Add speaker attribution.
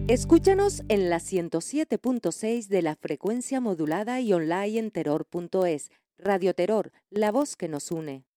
Speaker 1: Escúchanos en la 107.6 de la frecuencia modulada y online en terror.es. Radio Terror, la voz que nos une.